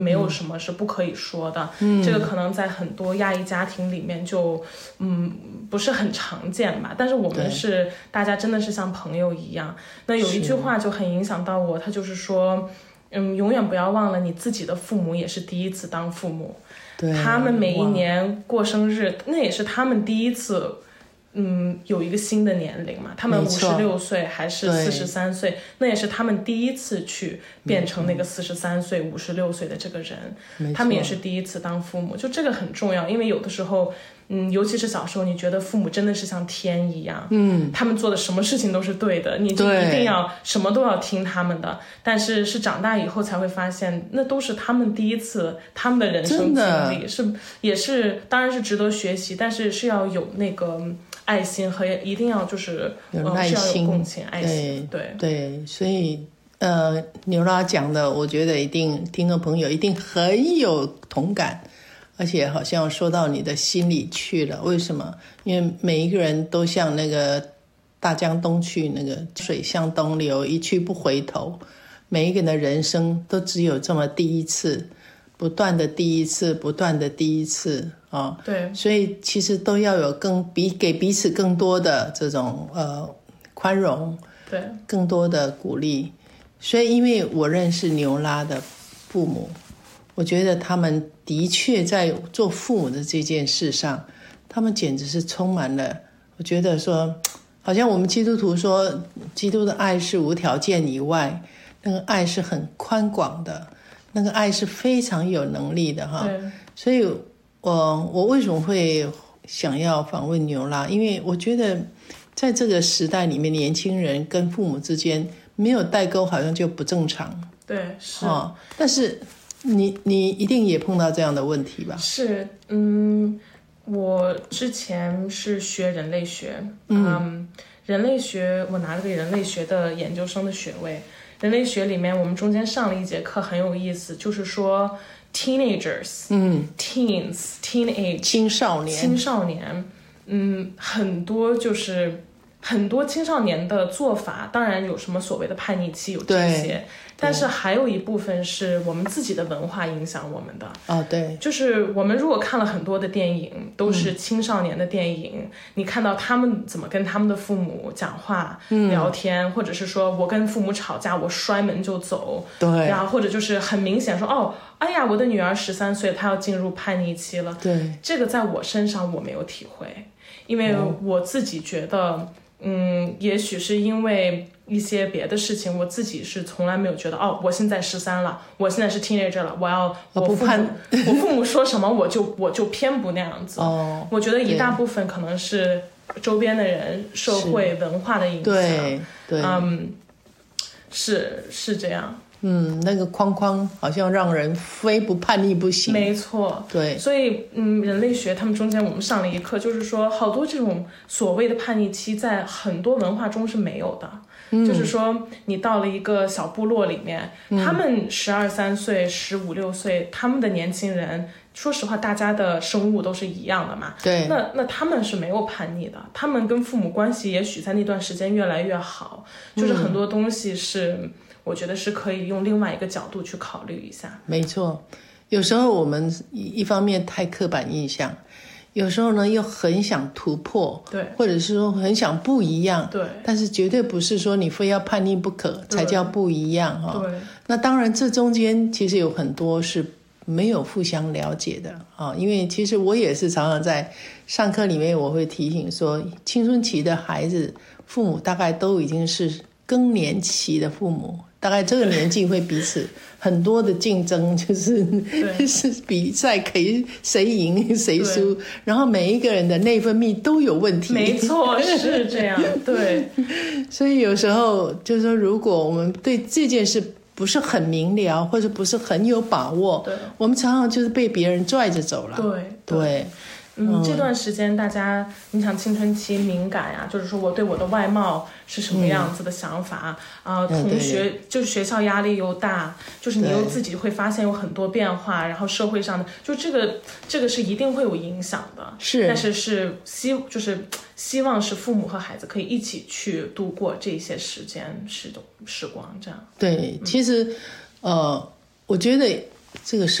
没有什么是不可以说的，这个可能在很多亚裔家庭里面就不是很常见吧，但是我们是大家真的是像朋友一样。那有一句话就很影响到我，他就是说永远不要忘了你自己的父母也是第一次当父母，他们每一年过生日那也是他们第一次有一个新的年龄嘛，他们56岁还是43岁，那也是他们第一次去变成那个43岁、56岁的这个人，他们也是第一次当父母，就这个很重要，因为有的时候，尤其是小时候，你觉得父母真的是像天一样，他们做的什么事情都是对的，你就一定要什么都要听他们的，但是长大以后才会发现，那都是他们第一次，他们的人生经历也是，当然是值得学习，但是是要有那个爱心和一定要就是有耐心， 是要有共情爱心， 对，所以牛拉讲的，我觉得一定听众朋友一定很有同感，而且好像说到你的心里去了。为什么？因为每一个人都像那个大江东去，那个水向东流，一去不回头。每一个人的人生都只有这么第一次，不断的第一次，不断的第一次啊。 对， 所以其实都要有给彼此更多的这种宽容， 对， 更多的鼓励。所以因为我认识牛拉的父母，我觉得他们的确在做父母的这件事上，他们简直是充满了，我觉得说好像我们基督徒说基督的爱是无条件以外，那个爱是很宽广的，那个爱是非常有能力的哈。所以我为什么会想要访问牛拉，因为我觉得在这个时代里面，年轻人跟父母之间没有代沟好像就不正常。 对，是但是你一定也碰到这样的问题吧？ 是，我之前是学人类学，人类学我拿了个人类学的研究生的学位。人类学里面我们中间上了一节课很有意思，就是说 teenagers， teenage 青少年，很多就是很多青少年的做法，当然有什么所谓的叛逆期有这些，但是还有一部分是我们自己的文化影响我们的。 对， 就是我们如果看了很多的电影，都是青少年的电影，你看到他们怎么跟他们的父母讲话、聊天，或者是说我跟父母吵架，我摔门就走， 对， 然后或者就是很明显说哎呀，我的女儿13岁，她要进入叛逆期了。 对， 这个在我身上我没有体会，因为我自己觉得。也许是因为一些别的事情，我自己是从来没有觉得我现在13了，我现在是 teenager 了，我父母说什么我就偏不那样子。我觉得一大部分可能是周边的人、社会文化的影响。 对， 是这样。 那个框框好像让人非不叛逆不行。 没错， 对， 所以人类学他们中间我们上了一课，就是说好多这种所谓的叛逆期在很多文化中是没有的。就是说你到了一个小部落里面，他们12、13岁、15、16岁，他们的年轻人，说实话大家的生物都是一样的嘛。 对， 那他们是没有叛逆的，他们跟父母关系也许在那段时间越来越好，就是很多东西是我觉得是可以用另外一个角度去考虑一下。 没错，有时候我们一方面太刻板印象，有时候呢又很想突破， 对， 或者是说很想不一样， 对， 但是绝对不是说你非要叛逆不可才叫不一样哈。 对， 那当然这中间其实有很多是没有互相了解的啊，因为其实我也是常常在上课里面我会提醒说，青春期的孩子父母大概都已经是更年期的父母，大概这个年纪会彼此很多的竞争，就是比赛可以谁赢谁输，然后每一个人的内分泌都有问题。 没错，是这样。对， 所以有时候就是说，如果我们对这件事不是很明了，或者不是很有把握，我们常常就是被别人拽着走了。对。 这段时间大家，你想青春期敏感呀，就是说我对我的外貌是什么样子的想法同学就是学校压力又大，就是你又自己会发现有很多变化，然后社会上的就这个是一定会有影响的，但是就是希望是父母和孩子可以一起去度过这些时光，这样。 对，其实我觉得这个